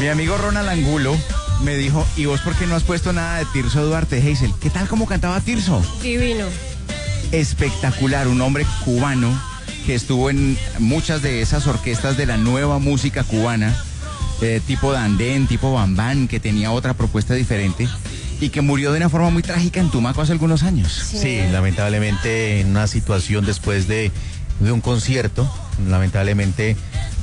Mi amigo Ronald Angulo me dijo, ¿y vos por qué no has puesto nada de Tirso Duarte Hazel? ¿Qué tal como cantaba Tirso? Divino. Espectacular, un hombre cubano que estuvo en muchas de esas orquestas de la nueva música cubana, tipo Dandén, tipo Bambán, que tenía otra propuesta diferente y que murió de una forma muy trágica en Tumaco hace algunos años. Sí, lamentablemente en una situación después de un concierto, lamentablemente